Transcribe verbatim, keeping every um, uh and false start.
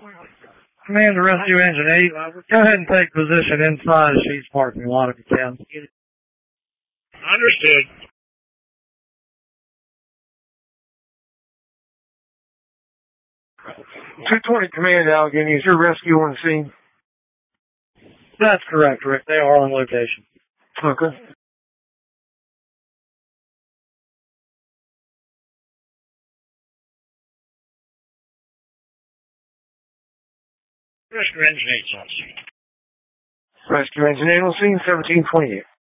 Command to Rescue Engine eight. Go ahead and take position inside the Sheets parking lot if you can. Understood. two twenty Command, Allegheny. Is your rescue on the scene? That's correct, Rick. They are on location. Okay. Rescue Engine eight on scene. Rescue Engine eight on scene, seventeen twenty-eight.